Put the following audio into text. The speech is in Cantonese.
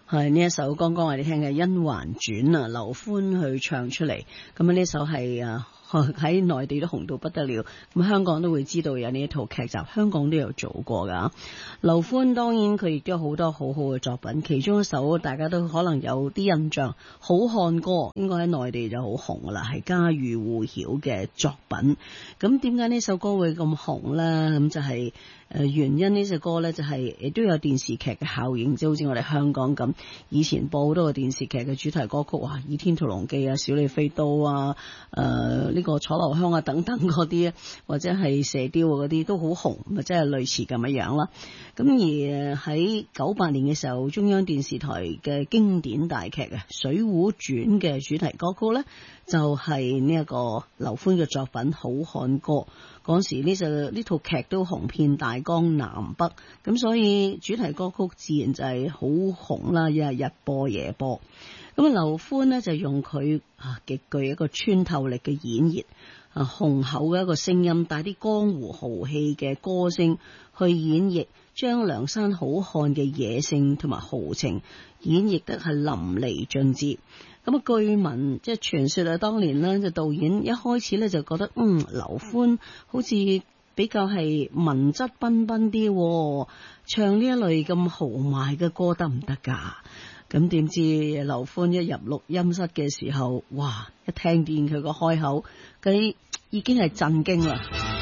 係呢一首剛剛我哋聽嘅《甄嬛傳》啊，劉歡去唱出嚟。咁啊呢首係喺內地都紅到不得了，咁香港都會知道有呢一套劇集，香港都有做過噶。劉歡當然佢亦都有好多好好嘅作品，其中一首大家都可能有啲印象，《好漢歌》應該喺內地就好紅噶啦，係家喻戶曉嘅作品。咁點解呢首歌會咁紅呢？咁就係原因呢隻歌呢，就係亦都有電視劇嘅效應，即係好似我哋香港咁，以前播好多個電視劇嘅主題歌曲啊，《倚天屠龍記》啊，《小李飛刀》啊，呢個楚留香啊等等嗰啲，或者係射雕嗰啲都好紅，咪即係類似咁樣樣啦。咁而喺98年嘅時候，中央電視台嘅經典大劇啊，《水滸傳》嘅主題歌曲呢，就係呢一個劉歡嘅作品《好漢歌》。嗰時呢套劇都紅遍大江南北，咁所以主題歌曲自然就係好紅啦，日播夜播。咁啊，劉歡呢，就用佢極具一個穿透力嘅演繹，雄厚嘅一個聲音，帶啲江湖豪氣嘅歌聲去演繹，將梁山好漢嘅野性同埋豪情演繹得係淋漓盡致。咁啊，據聞即係傳說啊，當年呢，就導演一開始咧就覺得劉歡好似比較係文質彬彬啲，唱呢一類咁豪邁嘅歌得唔得㗎？咁點知劉歡一入錄音室嘅時候，哇！一聽見佢個開口，佢已經係震驚啦。